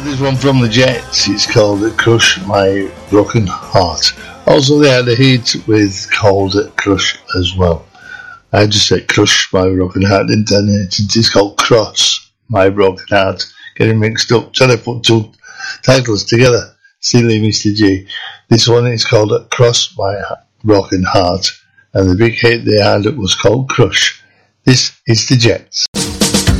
This one from the Jets. It's called Crush My Broken Heart. Also, they had a hit with called Crush as well. I just said Crush My Broken Heart, didn't I? It's called Cross My Broken Heart. Getting mixed up. Trying to put two titles together. Silly Mr. G. This one is called Cross My Broken Heart. And the big hit they had was called Crush. This is the Jets.